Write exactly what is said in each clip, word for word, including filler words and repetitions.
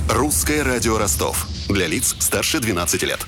Русское радио Ростов. Для лиц старше двенадцати лет.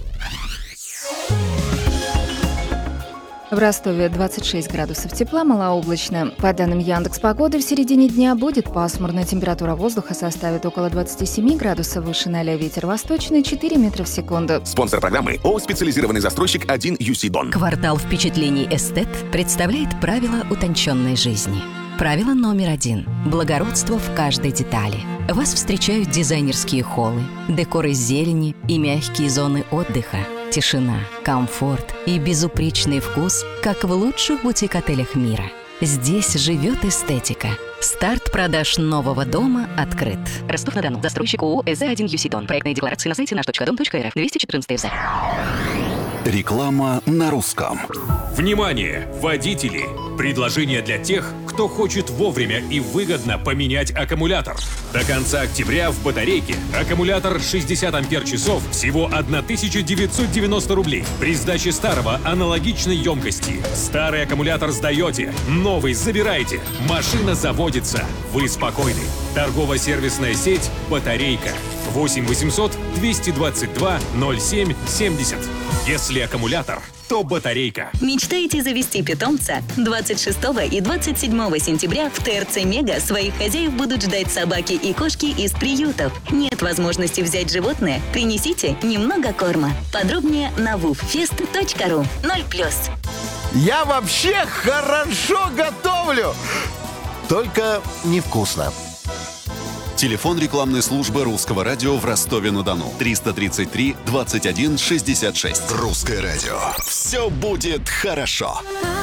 В Ростове двадцать шесть градусов тепла, малооблачно. По данным Яндекс.Погоды, в середине дня будет пасмурно. Температура воздуха составит около двадцать семь градусов выше ноля. Ветер восточный четыре метра в секунду. Спонсор программы ООО «Специализированный застройщик один ю си Дон». Квартал впечатлений «Эстет» представляет правила утонченной жизни. Правило номер один. Благородство в каждой детали. Вас встречают дизайнерские холлы, декор из зелени и мягкие зоны отдыха. Тишина, комфорт и безупречный вкус, как в лучших бутик-отелях мира. Здесь живет эстетика. Старт продаж нового дома открыт. Ростов-на-Дону. Застройщик ООО «эс зэ один ю си Дон». Проектные декларации на сайте наш точка дом точка эр эф. двести четырнадцать эф зэ. Реклама на русском. Внимание, водители! Предложение для тех, кто хочет вовремя и выгодно поменять аккумулятор. До конца октября в батарейке аккумулятор шестьдесят ампер-часов всего тысяча девятьсот девяносто рублей. При сдаче старого аналогичной емкости. Старый аккумулятор сдаете, новый забираете. Машина заводится. Вы спокойны. Торгово-сервисная сеть «Батарейка». восемь восемьсот двести двадцать два ноль семь семьдесят. Если аккумулятор, то батарейка. Мечтаете завести питомца? двадцать шестого и двадцать седьмого сентября в ТРЦ «Мега» своих хозяев будут ждать собаки и кошки из приютов. Нет возможности взять животное? Принесите немного корма. Подробнее на вуффест точка ру. ноль плюс. Я вообще хорошо готовлю! Только невкусно. Телефон рекламной службы Русского радио в Ростове-на-Дону. триста тридцать три двадцать один шестьдесят шесть. Русское радио. Все будет хорошо.